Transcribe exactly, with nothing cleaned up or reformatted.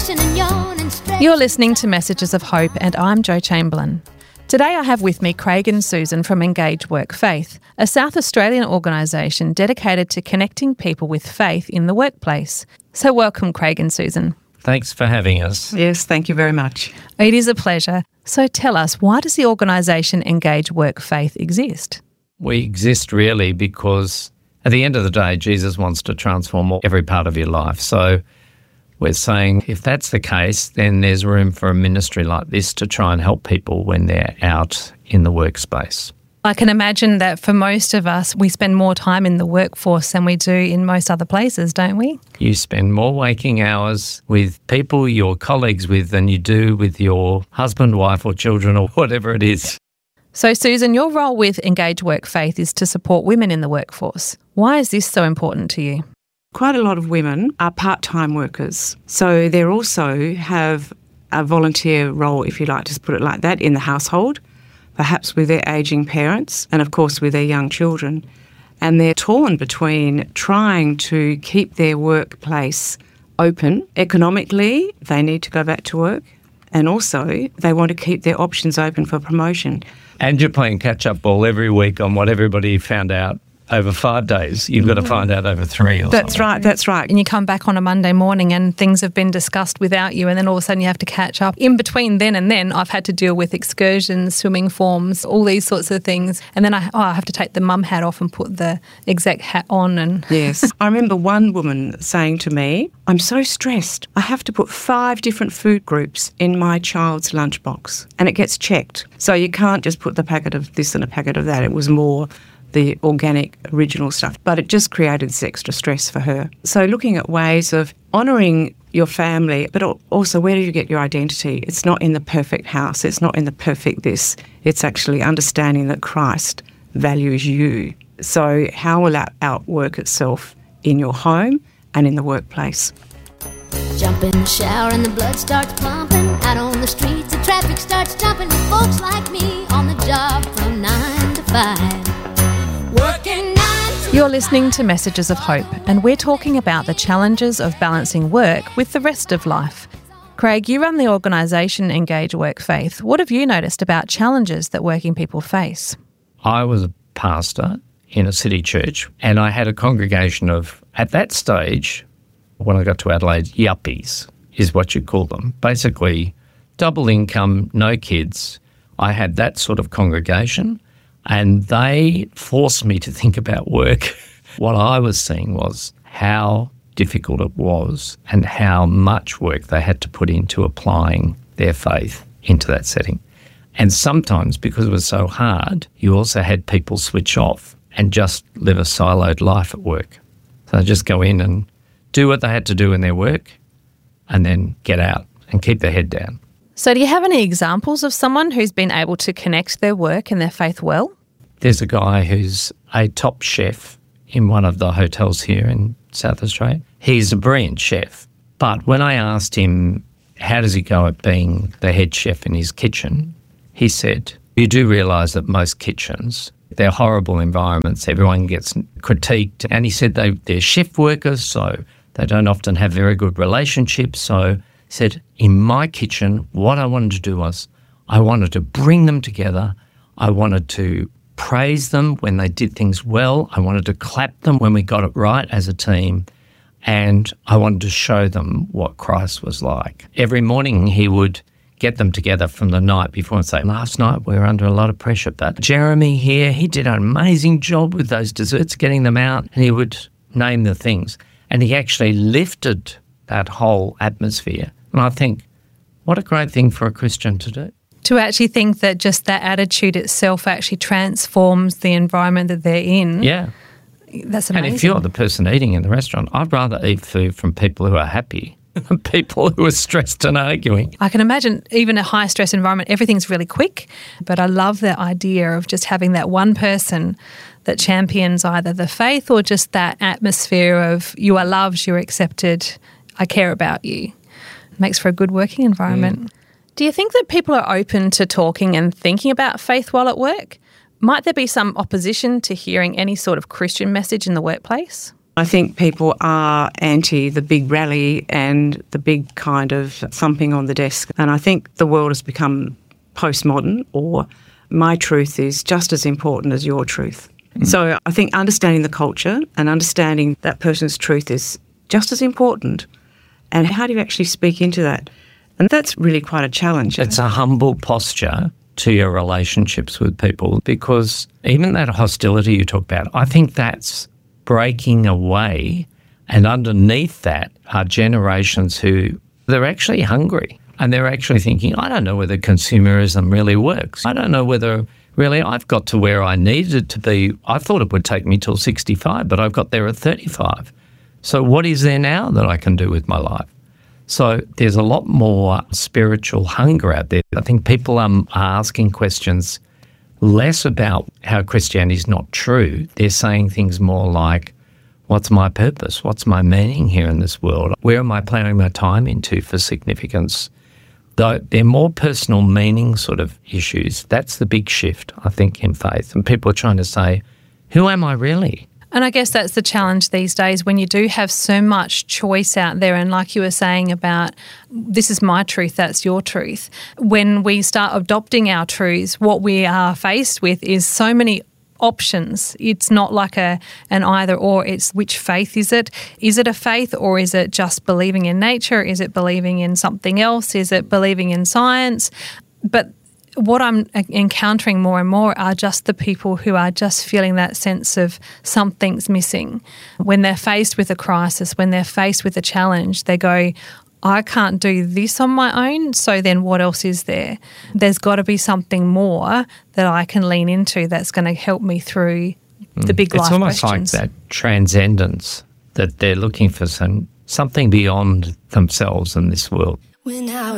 depression and yawn and stress. You're listening to Messages of Hope, and I'm Jo Chamberlain. Today I have with me Craig and Susan from Engage Work Faith, a South Australian organisation dedicated to connecting people with faith in the workplace. So welcome, Craig and Susan. Thanks for having us. Yes, thank you very much. It is a pleasure. So tell us, why does the organisation Engage Work Faith exist? We exist really because at the end of the day, Jesus wants to transform every part of your life. So we're saying if that's the case, then there's room for a ministry like this to try and help people when they're out in the workspace. I can imagine that for most of us, we spend more time in the workforce than we do in most other places, don't we? You spend more waking hours with people you're colleagues with than you do with your husband, wife or children or whatever it is. So, Susan, your role with Engage Work Faith is to support women in the workforce. Why is this so important to you? Quite a lot of women are part-time workers, so they also have a volunteer role, if you like to put it like that, in the household, perhaps with their ageing parents and, of course, with their young children. And they're torn between trying to keep their workplace open. Economically, they need to go back to work, and also they want to keep their options open for promotion. And you're playing catch-up ball every week on what everybody found out over five days. You've got to find out over three or That's something. right, that's right. And you come back on a Monday morning and things have been discussed without you, and then all of a sudden you have to catch up. In between then and then, I've had to deal with excursions, swimming forms, all these sorts of things. And then I, oh, I have to take the mum hat off and put the exec hat on. And Yes. I remember one woman saying to me, I'm so stressed. I have to put five different food groups in my child's lunchbox, and it gets checked. So you can't just put the packet of this and a packet of that. It was more the organic, original stuff. But it just created this extra stress for her. So looking at ways of honouring your family, but also where do you get your identity? It's not in the perfect house. It's not in the perfect this. It's actually understanding that Christ values you. So how will that outwork itself in your home and in the workplace? Jump in the shower and the blood starts pumping. Out on the streets, the traffic starts jumping. With folks like me on the job from nine to five. Working nine to you're listening to Messages of Hope, and we're talking about the challenges of balancing work with the rest of life. Craig, you run the organisation Engage Work Faith. What have you noticed about challenges that working people face? I was a pastor in a city church, and I had a congregation of, at that stage, when I got to Adelaide, yuppies is what you call them. Basically, double income, no kids. I had that sort of congregation, and they forced me to think about work. What I was seeing was how difficult it was and how much work they had to put into applying their faith into that setting. And sometimes, because it was so hard, you also had people switch off and just live a siloed life at work. So they just go in and do what they had to do in their work and then get out and keep their head down. So do you have any examples of someone who's been able to connect their work and their faith well? There's a guy who's a top chef in one of the hotels here in South Australia. He's a brilliant chef, but when I asked him how does he go at being the head chef in his kitchen, he said, you do realise that most kitchens, they're horrible environments, everyone gets critiqued, and he said they, they're shift workers, so they don't often have very good relationships. So he said, in my kitchen, what I wanted to do was I wanted to bring them together. I wanted to praise them when they did things well. I wanted to clap them when we got it right as a team. And I wanted to show them what Christ was like. Every morning he would get them together from the night before and say, last night we were under a lot of pressure, but Jeremy here, he did an amazing job with those desserts, getting them out, and he would name the things. And he actually lifted that whole atmosphere. And I think, what a great thing for a Christian to do. To actually think that just that attitude itself actually transforms the environment that they're in. Yeah. That's amazing. And if you're the person eating in the restaurant, I'd rather eat food from people who are happy than people who are stressed and arguing. I can imagine even a high-stress environment, everything's really quick, but I love the idea of just having that one person that champions either the faith or just that atmosphere of you are loved, you're accepted, I care about you. It makes for a good working environment. Mm. Do you think that people are open to talking and thinking about faith while at work? Might there be some opposition to hearing any sort of Christian message in the workplace? I think people are anti the big rally and the big kind of thumping on the desk. And I think the world has become postmodern, or my truth is just as important as your truth. Mm. So I think understanding the culture and understanding that person's truth is just as important. And how do you actually speak into that? And that's really quite a challenge. It's a humble posture to your relationships with people, because even that hostility you talk about, I think that's breaking away, and underneath that are generations who they're actually hungry and they're actually thinking, I don't know whether consumerism really works. I don't know whether really I've got to where I needed to be. I thought it would take me till sixty-five, but I've got there at thirty-five. So what is there now that I can do with my life? So there's a lot more spiritual hunger out there. I think people are asking questions less about how Christianity is not true. They're saying things more like, what's my purpose? What's my meaning here in this world? Where am I planning my time into for significance? Though they're more personal meaning sort of issues. That's the big shift, I think, in faith. And people are trying to say, who am I really? And I guess that's the challenge these days when you do have so much choice out there. And like you were saying about, this is my truth, that's your truth. When we start adopting our truths, what we are faced with is so many options. It's not like a an either or, it's which faith is it? Is it a faith, or is it just believing in nature? Is it believing in something else? Is it believing in science? But what I'm encountering more and more are just the people who are just feeling that sense of something's missing. When they're faced with a crisis, when they're faced with a challenge, they go, I can't do this on my own, so then what else is there? There's got to be something more that I can lean into that's going to help me through the big it's life almost questions. like that transcendence, that they're looking for some something beyond themselves in this world. When I